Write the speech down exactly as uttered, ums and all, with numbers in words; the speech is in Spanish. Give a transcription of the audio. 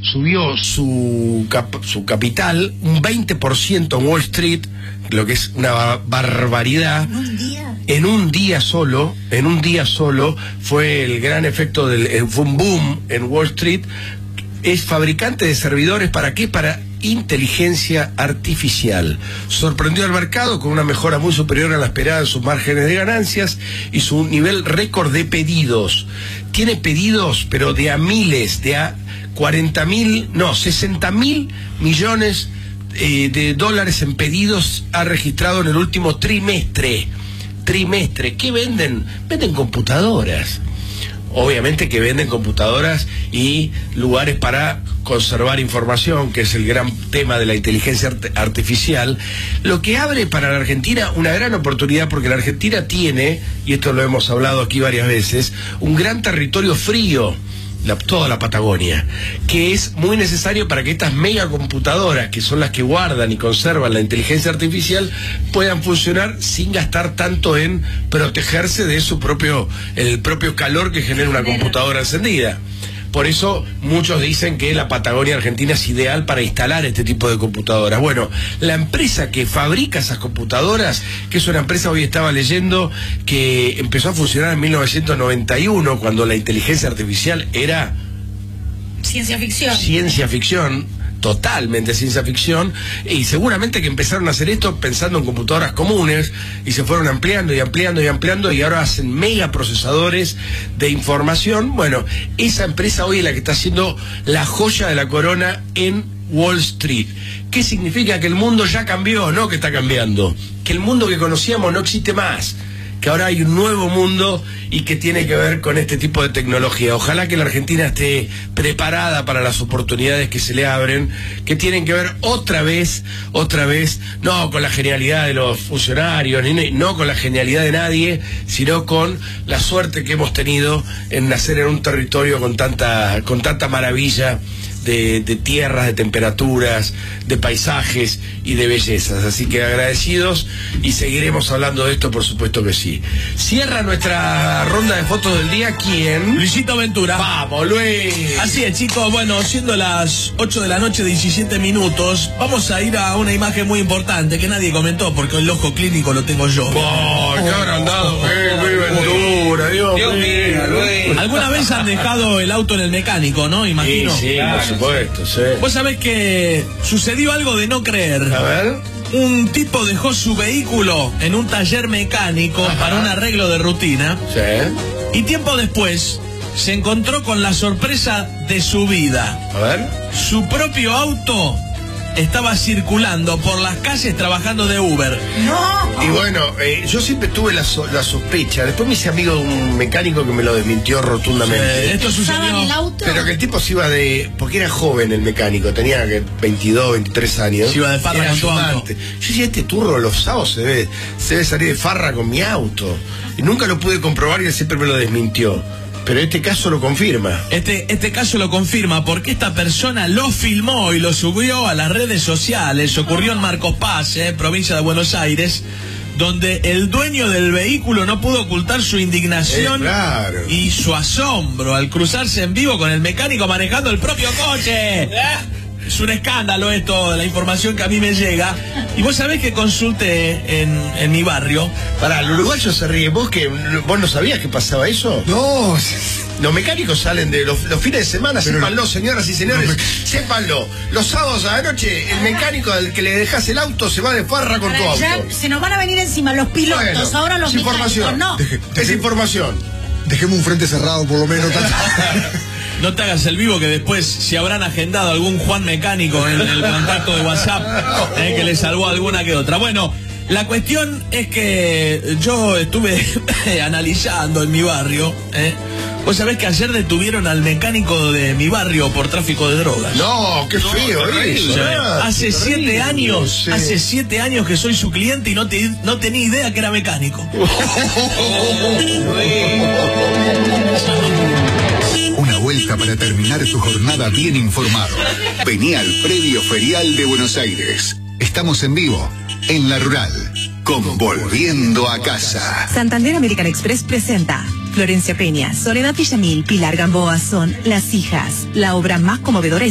subió su, cap su capital un veinte por ciento en Wall Street, lo que es una barbaridad. ¿En un día? En un día solo, en un día solo, fue el gran efecto del, fue un boom en Wall Street. Es fabricante de servidores, ¿para qué? Para inteligencia artificial. Sorprendió al mercado con una mejora muy superior a la esperada en sus márgenes de ganancias y su nivel récord de pedidos. Tiene pedidos, pero de a miles, de a cuarenta mil, no, sesenta mil millones eh, de dólares en pedidos ha registrado en el último trimestre. Trimestre. ¿Qué venden? Venden computadoras. Obviamente que venden computadoras y lugares para conservar información, que es el gran tema de la inteligencia art artificial, lo que abre para la Argentina una gran oportunidad, porque la Argentina tiene, y esto lo hemos hablado aquí varias veces, un gran territorio frío, la, toda la Patagonia, que es muy necesario para que estas megacomputadoras, que son las que guardan y conservan la inteligencia artificial, puedan funcionar sin gastar tanto en protegerse de su propio, el propio calor que genera una computadora encendida. Por eso muchos dicen que la Patagonia Argentina es ideal para instalar este tipo de computadoras. Bueno, la empresa que fabrica esas computadoras, que es una empresa, hoy estaba leyendo, que empezó a funcionar en mil novecientos noventa y uno, cuando la inteligencia artificial era ciencia ficción. Ciencia ficción. Totalmente ciencia ficción, y seguramente que empezaron a hacer esto pensando en computadoras comunes y se fueron ampliando y ampliando y ampliando y ahora hacen megaprocesadores de información. Bueno, esa empresa hoy es la que está haciendo la joya de la corona en Wall Street. ¿Qué significa? Que el mundo ya cambió, no que está cambiando, que el mundo que conocíamos no existe más, que ahora hay un nuevo mundo y que tiene que ver con este tipo de tecnología. Ojalá que la Argentina esté preparada para las oportunidades que se le abren, que tienen que ver otra vez, otra vez, no con la genialidad de los funcionarios, ni no con la genialidad de nadie, sino con la suerte que hemos tenido en nacer en un territorio con tanta, con tanta maravilla de, de tierras, de temperaturas, de paisajes y de bellezas. Así que agradecidos, y seguiremos hablando de esto, por supuesto que sí. Cierra nuestra ronda de fotos del día, ¿quién? Luisito Ventura. Vamos, Luis. Así es, chicos. Bueno, siendo las ocho de la noche, diecisiete minutos, vamos a ir a una imagen muy importante que nadie comentó, porque el ojo clínico lo tengo yo. Oh, qué agrandado, eh, Luis Ventura, Dios, Dios mío, Luis. ¿Alguna vez han dejado el auto en el mecánico, no? Imagino. Sí, sí, por supuesto, sí. Vos sabés que sucedió algo de no creer. A ver. Un tipo dejó su vehículo en un taller mecánico. Ajá. Para un arreglo de rutina. Sí. Y tiempo después se encontró con la sorpresa de su vida. A ver. Su propio auto estaba circulando por las calles trabajando de Uber. No. Y bueno, eh, yo siempre tuve la, so la sospecha. Después me hice amigo de un mecánico que me lo desmintió rotundamente. Eh, esto sucedió. ¿El auto? Pero que el tipo se iba de... Porque era joven el mecánico, tenía veintidós, veintitrés años. Se iba de farra con tu auto. Yo decía, este turro los sábados se debe, se debe salir de farra con mi auto. Y nunca lo pude comprobar y él siempre me lo desmintió. Pero este caso lo confirma. Este, este caso lo confirma porque esta persona lo filmó y lo subió a las redes sociales. Ocurrió en Marcos Paz, eh, provincia de Buenos Aires, donde el dueño del vehículo no pudo ocultar su indignación, eh, claro. y su asombro al cruzarse en vivo con el mecánico manejando el propio coche. Es un escándalo esto, la información que a mí me llega. Y vos sabés que consulté en, en mi barrio. Pará, el uruguayo se ríe. ¿Vos que vos no sabías que pasaba eso? No. Los mecánicos salen de los, los fines de semana, pero sépanlo, señoras y señores, no, me... sépanlo. Los sábados a la noche, el mecánico al que le dejas el auto se va de farra con tu auto. Ya se nos van a venir encima los pilotos, bueno, ahora los es información. No. Deje, deje, es información. Dejemos un frente cerrado, por lo menos. No te hagas el vivo, que después si habrán agendado algún Juan mecánico en el contacto de WhatsApp, eh, que le salvó alguna que otra. Bueno, la cuestión es que yo estuve analizando en mi barrio, eh. Vos sabés que ayer detuvieron al mecánico de mi barrio por tráfico de drogas. No, qué feo, no, eso. Sí. Hace siete años, sí. hace siete años que soy su cliente y no, te, no tenía idea que era mecánico. Una vuelta para terminar tu jornada bien informado. Vení al Predio Ferial de Buenos Aires. Estamos en vivo, en La Rural, con Volviendo a Casa. Santander American Express presenta Florencia Peña, Soledad Villamil, Pilar Gamboa son Las Hijas, la obra más conmovedora